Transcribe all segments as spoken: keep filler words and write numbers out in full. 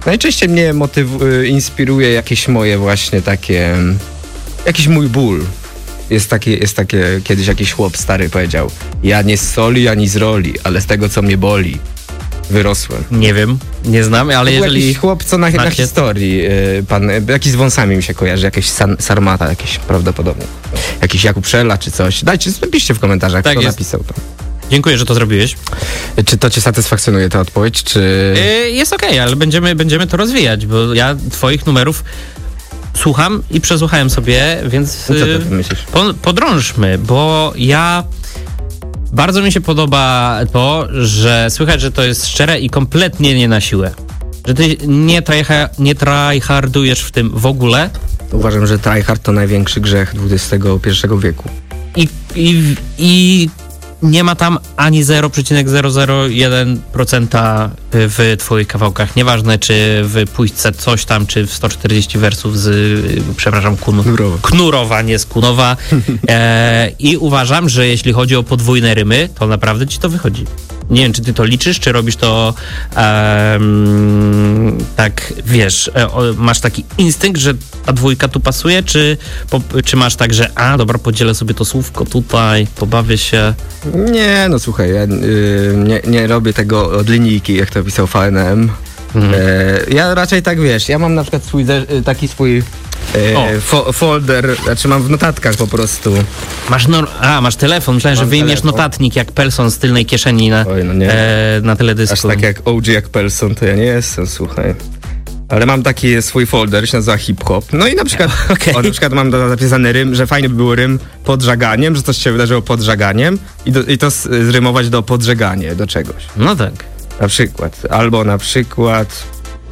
najczęściej mnie motyw- inspiruje jakieś moje właśnie takie, jakiś mój ból. Jest takie, jest takie, kiedyś jakiś chłop stary powiedział: ja nie z soli, ani z roli, ale z tego, co mnie boli, wyrosłem. Nie wiem, nie znam, ale jeżeli... Jakiś chłop, co na, na historii, yy, pan, jakiś z wąsami mi się kojarzy, jakiś san, Sarmata, jakiś prawdopodobnie. Jakiś Jakub Szela czy coś. Dajcie, napiszcie w komentarzach, tak kto jest. Napisał to. Dziękuję, że to zrobiłeś. Czy to cię satysfakcjonuje, ta odpowiedź, czy... Yy, jest okej, okay, ale będziemy, będziemy to rozwijać, bo ja twoich numerów słucham i przesłuchałem sobie, więc no co ty myślisz? Po, podrążmy, bo ja... Bardzo mi się podoba to, że słychać, że to jest szczere i kompletnie nie na siłę. Że ty nie, tryha, nie tryhardujesz w tym w ogóle. Uważam, że tryhard to największy grzech dwudziestego pierwszego wieku. I, i, i nie ma tam ani zero przecinek zero zero jeden procent w twoich kawałkach. Nieważne, czy w Pójśce coś tam, czy w sto czterdzieści wersów z, przepraszam, kun, Knurowa. Knurowa, nie z Kunowa. E, I uważam, że jeśli chodzi o podwójne rymy, to naprawdę ci to wychodzi. Nie wiem, czy ty to liczysz, czy robisz to um, tak, wiesz, e, o, masz taki instynkt, że ta dwójka tu pasuje, czy, po, czy masz tak, że a, dobra, podzielę sobie to słówko tutaj, pobawię się. Nie, no słuchaj, ja yy, nie, nie robię tego od linijki, jak to pisał V N M. Mhm. E, ja raczej tak, wiesz, ja mam na przykład swój, taki swój e, fo, folder, znaczy mam w notatkach po prostu. Masz no, a, masz telefon, myślałem, mam że wyjmiesz telefon. Notatnik jak Pelson z tylnej kieszeni na, Oj, no nie. e, na teledysku. Aż tak jak O G jak Pelson, to ja nie jestem, słuchaj. Ale mam taki swój folder, się nazywa hip-hop. No i na przykład, okay. o, na przykład mam zapisany rym, że fajny by był rym pod żaganiem, że coś się wydarzyło pod żaganiem i, do, i to zrymować do podżeganie, do czegoś. No tak. Na przykład. Albo na przykład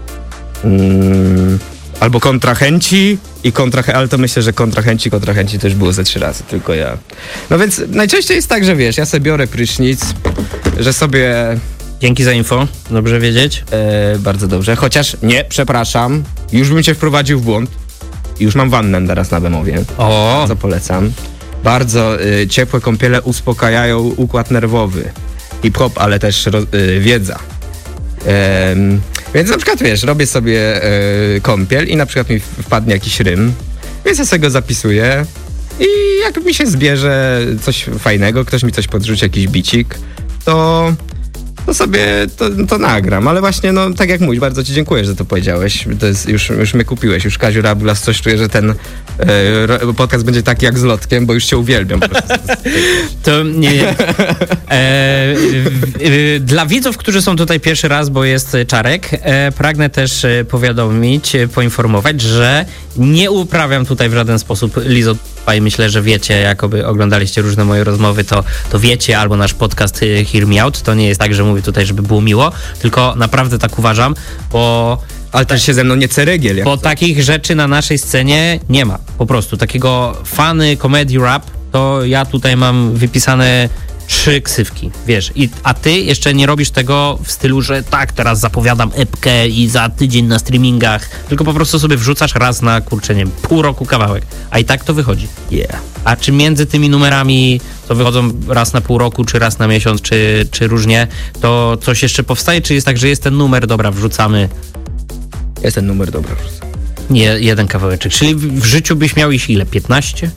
mm, albo kontrahenci i kontrahenci, ale to myślę, że kontrahenci, kontrahenci też było ze trzy razy, tylko ja. No więc najczęściej jest tak, że wiesz, ja sobie biorę prysznic, że sobie... Dzięki za info, dobrze wiedzieć. E, bardzo dobrze, chociaż nie, przepraszam, już bym cię wprowadził w błąd. Już mam wannę teraz na Bemowie. O, bardzo polecam. Bardzo y, ciepłe kąpiele uspokajają układ nerwowy. Hip-hop, ale też roz, y, wiedza. Ehm, więc na przykład, wiesz, robię sobie y, kąpiel i na przykład mi wpadnie jakiś rym, więc ja sobie go zapisuję i jak mi się zbierze coś fajnego, ktoś mi coś podrzuci, jakiś bicik, to... to sobie to, to nagram, ale właśnie, no tak jak mówisz, bardzo ci dziękuję, że to powiedziałeś, to jest, już, już mnie kupiłeś, już Kaziu Rabulas, coś czuję, że ten e, podcast będzie taki jak z Lotkiem, bo już cię uwielbiam. To nie, nie. E, e, dla widzów, którzy są tutaj pierwszy raz, bo jest Czarek, e, pragnę też powiadomić, poinformować, że nie uprawiam tutaj w żaden sposób lizotwórstwa i myślę, że wiecie, jakoby oglądaliście różne moje rozmowy, to, to wiecie, albo nasz podcast Hear Me Out, to nie jest tak, że mówię tutaj, żeby było miło, tylko naprawdę tak uważam, bo... Ale też się ze mną nie ceregiel. Jak bo to. Takich rzeczy na naszej scenie nie ma, po prostu. Takiego fany, comedy, rap, to ja tutaj mam wypisane trzy ksywki, wiesz, i, a ty jeszcze nie robisz tego w stylu, że tak, teraz zapowiadam epkę i za tydzień na streamingach, tylko po prostu sobie wrzucasz raz na, kurczę, nie wiem, pół roku kawałek, a i tak to wychodzi. Yeah. A czy między tymi numerami, to wychodzą raz na pół roku, czy raz na miesiąc, czy, czy różnie, to coś jeszcze powstaje, czy jest tak, że jest ten numer, dobra, wrzucamy? Jest ten numer, dobra, wrzucamy. Nie, jeden kawałeczek, czyli w, w życiu byś miał ich ile, piętnaście?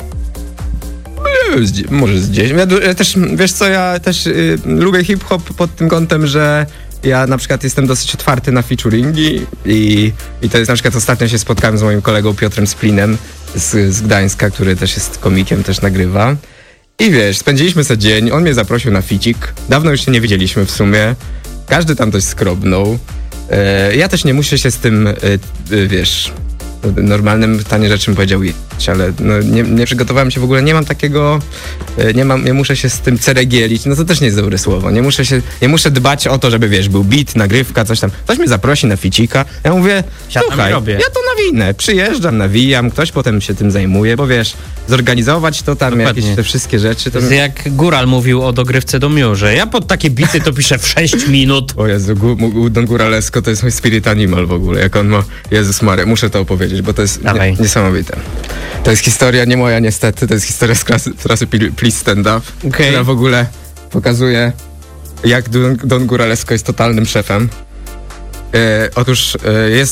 Może z dziesięć. Ja, ja też, wiesz co, ja też y, lubię hip-hop pod tym kątem, że ja na przykład jestem dosyć otwarty na featuringi i, i to jest na przykład ostatnio się spotkałem z moim kolegą Piotrem Splinem z, z Gdańska, który też jest komikiem, też nagrywa. I wiesz, spędziliśmy sobie dzień, on mnie zaprosił na ficik, dawno już się nie widzieliśmy w sumie, każdy tam coś skrobnął. E, ja też nie muszę się z tym, e, e, wiesz... normalnym pytanie rzeczy bym powiedział jeść, ale no nie, nie przygotowałem się w ogóle, nie mam takiego, nie mam, nie muszę się z tym ceregielić, no to też nie jest dobre słowo, nie muszę się, nie muszę dbać o to, żeby wiesz, był beat, nagrywka, coś tam, ktoś mnie zaprosi na ficika, ja mówię, słuchaj, ja to nawinę, przyjeżdżam, nawijam, ktoś potem się tym zajmuje, bo wiesz, zorganizować to tam, Dokładnie. jakieś te wszystkie rzeczy. To... Jak Góral mówił o dogrywce do Miu, że ja pod takie bity to piszę w sześć minut. O Jezu, Gu- Don Góralesko to jest mój spirit animal w ogóle, jak on ma, Jezus Maria, muszę to opowiedzieć, bo to jest nie, niesamowite. To jest historia nie moja niestety, to jest historia z klasy, klasy Please Stand Up, okay. która w ogóle pokazuje, jak Don, Don Góralesko jest totalnym szefem. E, otóż e, jest